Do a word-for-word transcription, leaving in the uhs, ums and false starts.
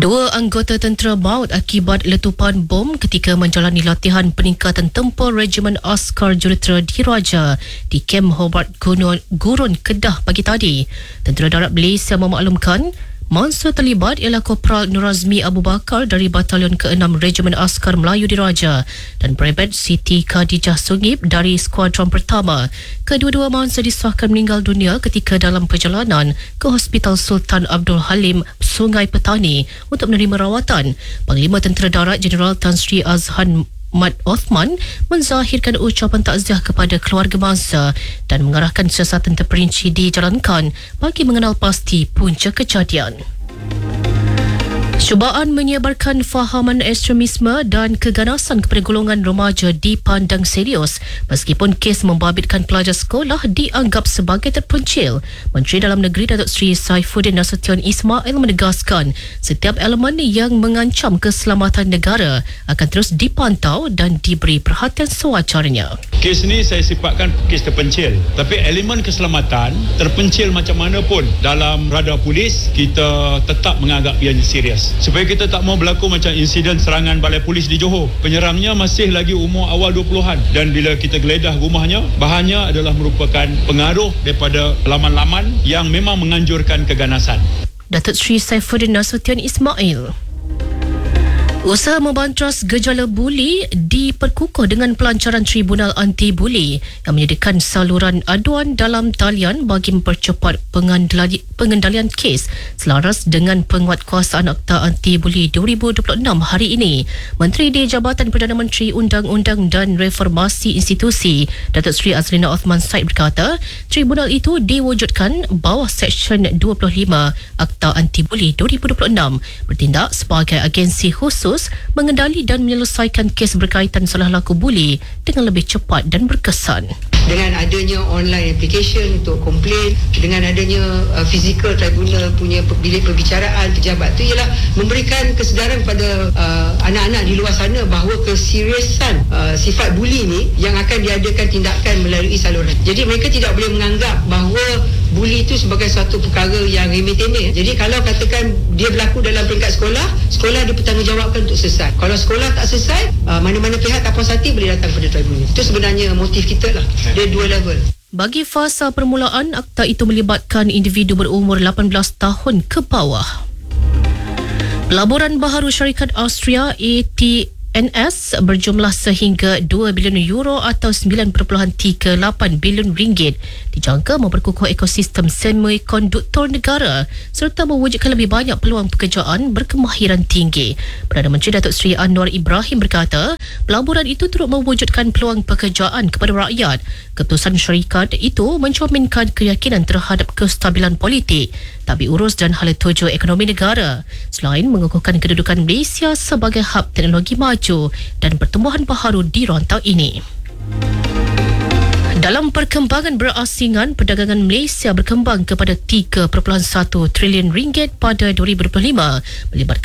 Dua anggota tentera maut akibat letupan bom ketika menjalani latihan peningkatan tempur Regimen Askar Jurutera Diraja di Kem Hobart Gunung, Gurun, Kedah pagi tadi. Tentera Darat Malaysia memaklumkan mangsa terlibat ialah Kopral Nurazmi Abu Bakar dari Batalion keenam Regimen Askar Melayu Diraja dan Brevet Siti Khadijah Sungip dari Skuadron Pertama. Kedua-dua mangsa disahkan meninggal dunia ketika dalam perjalanan ke Hospital Sultan Abdul Halim, Sungai Petani untuk menerima rawatan. Panglima Tentera Darat Jeneral Tan Sri Azhan Mat Othman menzahirkan ucapan takziah kepada keluarga mangsa dan mengarahkan siasatan terperinci dijalankan bagi mengenal pasti punca kejadian. Cubaan menyebarkan fahaman ekstremisme dan keganasan kepada golongan remaja dipandang serius meskipun kes membabitkan pelajar sekolah dianggap sebagai terpencil. Menteri Dalam Negeri Datuk Seri Saifuddin Nasution Ismail menegaskan setiap elemen yang mengancam keselamatan negara akan terus dipantau dan diberi perhatian sewajarnya. Kes ni saya sifatkan kes terpencil, tapi elemen keselamatan terpencil macam mana pun dalam radar polis kita tetap menganggap ianya serius. Supaya kita tak mau berlaku macam insiden serangan balai polis di Johor. Penyerangnya masih lagi umur awal dua puluhan dan bila kita geledah rumahnya, bahannya adalah merupakan pengaruh daripada laman-laman yang memang menganjurkan keganasan. Datuk Seri Saifuddin Nasution Ismail. Usaha membantras gejala buli diperkukuh dengan pelancaran Tribunal Anti-Buli yang menyediakan saluran aduan dalam talian bagi mempercepat pengendali, pengendalian kes selaras dengan penguatkuasaan Akta Anti-Buli dua ribu dua puluh enam hari ini. Menteri di Jabatan Perdana Menteri Undang-Undang dan Reformasi Institusi Datuk Seri Azlina Othman Said berkata, tribunal itu diwujudkan bawah Seksyen dua puluh lima Akta Anti-Buli dua ribu dua puluh enam bertindak sebagai agensi khusus mengendali dan menyelesaikan kes berkaitan salah laku buli dengan lebih cepat dan berkesan. Dengan adanya online application untuk komplain, dengan adanya uh, physical tribunal punya bilik perbicaraan pejabat tu ialah memberikan kesedaran kepada uh, anak-anak di luar sana bahawa keseriusan uh, sifat buli ni yang akan diadakan tindakan melalui saluran. Jadi mereka tidak boleh menganggap bahawa buli itu sebagai suatu perkara yang remeh-temeh. Jadi kalau katakan dia berlaku dalam peringkat sekolah, sekolah dipertanggungjawabkan untuk selesai. Kalau sekolah tak selesai, uh, mana-mana pihak tak puas hati boleh datang pada tribunal. Itu sebenarnya motif kita lah. Dia dua level. Bagi fasa permulaan, akta itu melibatkan individu berumur lapan belas tahun ke bawah. Pelaburan baharu syarikat Austria A T N S berjumlah sehingga dua bilion euro atau sembilan perpuluhan tiga lapan bilion ringgit dijangka memperkukuh ekosistem semikonduktor negara serta mewujudkan lebih banyak peluang pekerjaan berkemahiran tinggi. Perdana Menteri Datuk Seri Anwar Ibrahim berkata, pelaburan itu turut mewujudkan peluang pekerjaan kepada rakyat. Keputusan syarikat itu mencerminkan keyakinan terhadap kestabilan politik, tabik urus dan hala tuju ekonomi negara, selain mengukuhkan kedudukan Malaysia sebagai hub teknologi maju dan pertumbuhan baharu di rantau ini. Dalam perkembangan berasingan, perdagangan Malaysia berkembang kepada tiga perpuluhan satu trilion ringgit pada dua ribu dua puluh lima melibatkan